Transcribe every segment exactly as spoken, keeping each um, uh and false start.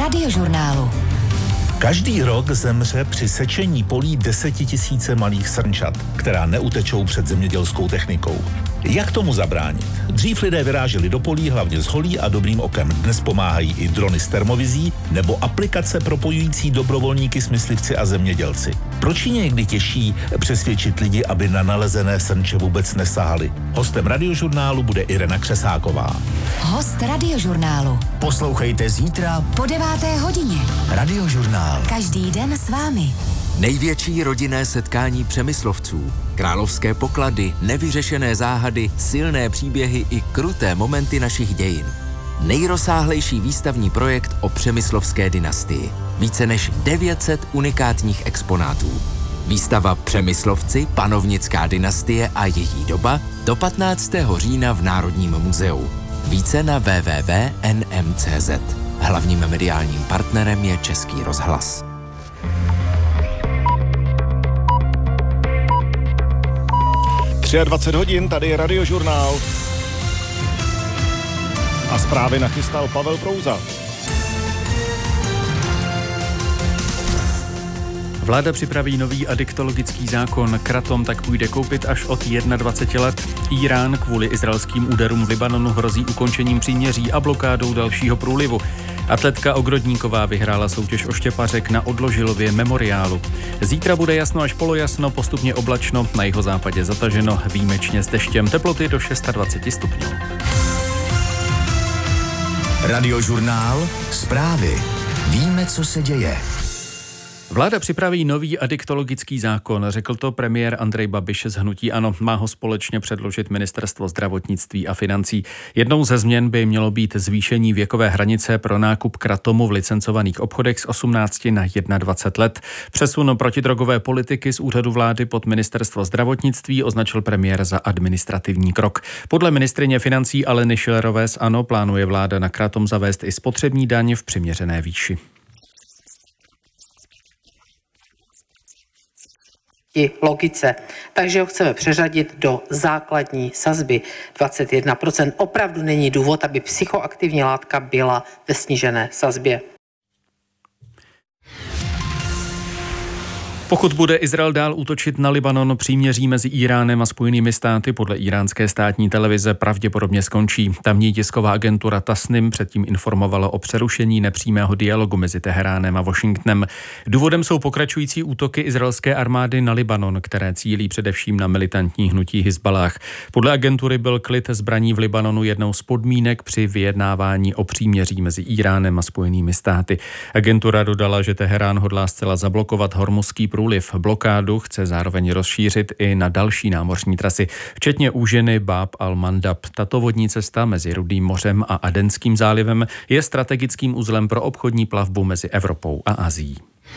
Radiožurnálu. Každý rok zemře při sečení polí desetitisíce malých srnčat, která neutečou před zemědělskou technikou. Jak tomu zabránit? Dřív lidé vyráželi do polí hlavně s holí a dobrým okem. Dnes pomáhají i drony s termovizí nebo aplikace propojující dobrovolníky s myslivci a zemědělci. Proč je někdy těžší přesvědčit lidi, aby na nalezené srnče vůbec nesahali? Hostem Radiožurnálu bude Irena Křesáková. Host Radiožurnálu. Poslouchejte zítra Po deváté hodině. Radiožurnál. Každý den s vámi. Největší rodinné setkání Přemyslovců. Královské poklady, nevyřešené záhady, silné příběhy i kruté momenty našich dějin. Nejrozsáhlejší výstavní projekt o přemyslovské dynastii. Více než devět set unikátních exponátů. Výstava Přemyslovci, panovnická dynastie a její doba do patnáctého října v Národním muzeu. Více na w w w tečka n m tečka c z. Hlavním mediálním partnerem je Český rozhlas. dvacet tři hodin, tady je Radiožurnál. A zprávy nachystal Pavel Prouza. Vláda připraví nový adiktologický zákon. Kratom tak půjde koupit až od dvaceti jedna let. Írán kvůli izraelským úderům v Libanonu hrozí ukončením příměří a blokádou dalšího průlivu. Atletka Ogrodníková vyhrála soutěž o štěpařek na Odložilově memoriálu. Zítra bude jasno až polojasno, postupně oblačno, na jihozápadě zataženo, výjimečně s deštěm, teploty do dvacet šest stupňů. Radiožurnál. Zprávy. Víme, co se děje. Vláda připraví nový adiktologický zákon, řekl to premiér Andrej Babiš z hnutí ANO. Má ho společně předložit ministerstvo zdravotnictví a financí. Jednou ze změn by mělo být zvýšení věkové hranice pro nákup kratomu v licencovaných obchodech z osmnácti na dvacet jedna let. Přesun protidrogové politiky z úřadu vlády pod ministerstvo zdravotnictví označil premiér za administrativní krok. Podle ministryně financí Aleny Schillerové z ANO plánuje vláda na kratom zavést i spotřební daň v přiměřené výši. Logice. Takže ho chceme přeřadit do základní sazby dvacet jedna procent. Opravdu není důvod, aby psychoaktivní látka byla ve snížené sazbě. Pokud bude Izrael dál útočit na Libanon, příměří mezi Íránem a Spojenými státy podle íránské státní televize pravděpodobně skončí. Tamní tisková agentura Tasnim předtím informovala o přerušení nepřímého dialogu mezi Teheránem a Washingtonem. Důvodem jsou pokračující útoky izraelské armády na Libanon, které cílí především na militantní hnutí Hizballáh. Podle agentury byl klid zbraní v Libanonu jednou z podmínek při vyjednávání o příměří mezi Íránem a Spojenými státy. Agentura dodala, že Teherán hodlá zcela zablokovat hormuzský průliv. Blokádu chce zároveň rozšířit i na další námořní trasy, včetně úžiny Bab al-Mandab. Tato vodní cesta mezi Rudým mořem a Adenským zálivem je strategickým uzlem pro obchodní plavbu mezi Evropou a Asií.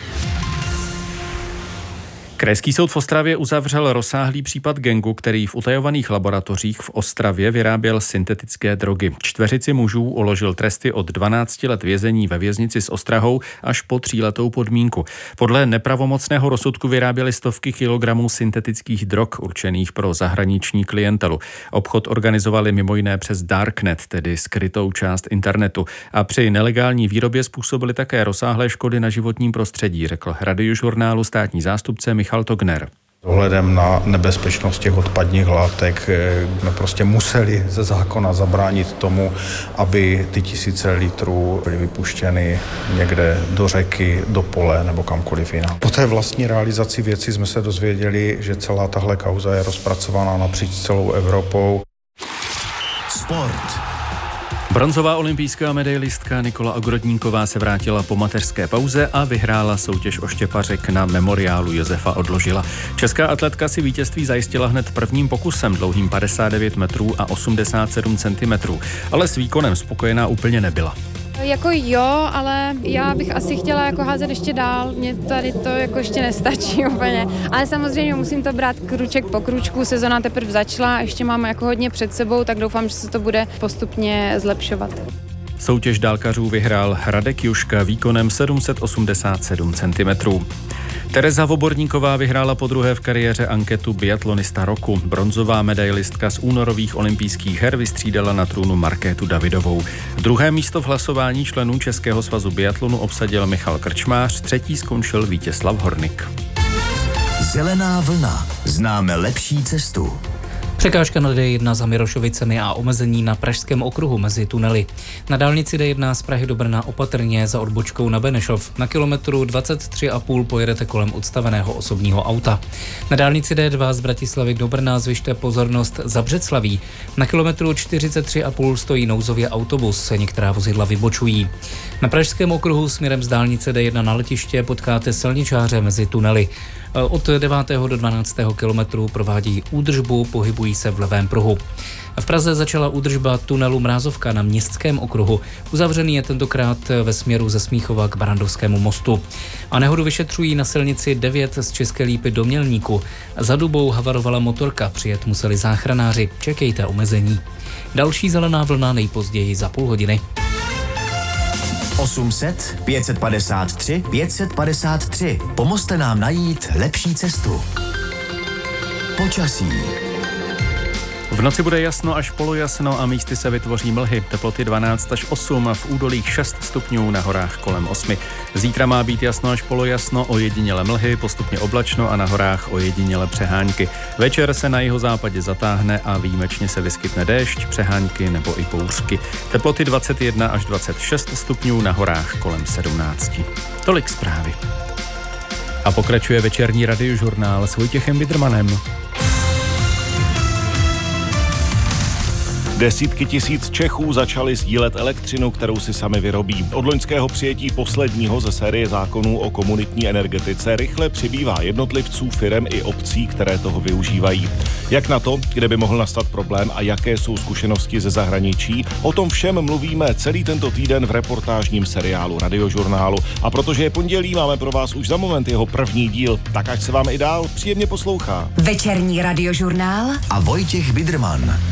Krajský soud v Ostravě uzavřel rozsáhlý případ gangu, který v utajovaných laboratořích v Ostravě vyráběl syntetické drogy. Čtveřici mužů uložil tresty od dvanácti let vězení ve věznici s ostrahou až po tříletou podmínku. Podle nepravomocného rozsudku vyráběli stovky kilogramů syntetických drog určených pro zahraniční klientelu. Obchod organizovali mimo jiné přes Darknet, tedy skrytou část internetu. A při nelegální výrobě způsobili také rozsáhlé škody na životním prostředí, řekl Radiožurnálu státní zástupce Michal Togner. Ohledem na nebezpečnost těch odpadních látek jsme prostě museli ze zákona zabránit tomu, aby ty tisíce litrů byly vypuštěny někde do řeky, do pole nebo kamkoliv jinam. Po té vlastní realizaci věci jsme se dozvěděli, že celá tahle kauza je rozpracovaná napříč celou Evropou. Sport. Bronzová olympijská medailistka Nikola Ogrodníková se vrátila po mateřské pauze a vyhrála soutěž o štěpařek na memoriálu Josefa Odložila. Česká atletka si vítězství zajistila hned prvním pokusem dlouhým padesát devět metrů a osmdesát sedm centimetrů, ale s výkonem spokojená úplně nebyla. Jako jo, ale já bych asi chtěla jako házet ještě dál, mně tady to jako ještě nestačí úplně. Ale samozřejmě musím to brát kruček po kručku, sezona teprve začala, ještě máme jako hodně před sebou, tak doufám, že se to bude postupně zlepšovat. Soutěž dálkařů vyhrál Radek Juška výkonem sedm set osmdesát sedm centimetrů. Tereza Voborníková vyhrála podruhé v kariéře anketu Biatlonista roku. Bronzová medailistka z únorových olympijských her vystřídala na trůnu Markétu Davidovou. Druhé místo v hlasování členů Českého svazu biatlonu obsadil Michal Krčmář, třetí skončil Vítězslav Hornik. Zelená vlna. Známe lepší cestu. Překážka na D jedna za Mirošovicemi a omezení na pražském okruhu mezi tunely. Na dálnici D jedna z Prahy do Brna opatrně za odbočkou na Benešov. Na kilometru dvacet tři a půl pojedete kolem odstaveného osobního auta. Na dálnici D dva z Bratislavy do Brna zvyšte pozornost za Břeclaví. Na kilometru čtyřicet tři a půl stojí nouzově autobus, některá vozidla vybočují. Na pražském okruhu směrem z dálnice D jedna na letiště potkáte silničáře mezi tunely. Od devátého do dvanáctého kilometru provádí údržbu, pohybují se v levém pruhu. V Praze začala údržba tunelu Mrázovka na Městském okruhu. Uzavřený je tentokrát ve směru ze Smíchova k Barandovskému mostu. A nehodu vyšetřují na silnici devět z České Lípy do Mělníku. Za Dubou havarovala motorka, přijet museli záchranáři. Čekejte omezení. Další zelená vlna nejpozději za půl hodiny. osm set pět set padesát tři pět set padesát tři. Pomozte nám najít lepší cestu. Počasí. V noci bude jasno až polojasno a místy se vytvoří mlhy. Teploty dvanáct až osm, v údolích šest stupňů, na horách kolem osm. Zítra má být jasno až polojasno, ojediněle mlhy, postupně oblačno a na horách ojediněle přehánky. Večer se na jihozápadě zatáhne a výjimečně se vyskytne déšť, přehánky nebo i bouřky. Teploty dvacet jedna až dvacet šest stupňů, na horách kolem sedmnáct. Tolik zprávy. A pokračuje večerní radiožurnál s Vojtěchem Bidrmanem. Desítky tisíc Čechů začali sdílet elektřinu, kterou si sami vyrobí. Od loňského přijetí posledního ze série zákonů o komunitní energetice rychle přibývá jednotlivců, firem i obcí, které toho využívají. Jak na to, kde by mohl nastat problém a jaké jsou zkušenosti ze zahraničí, o tom všem mluvíme celý tento týden v reportážním seriálu Radiožurnálu. A protože je pondělí, máme pro vás už za moment jeho první díl, tak ať se vám i dál příjemně poslouchá. Večerní radiožurnál A Vojtěch Bidrman.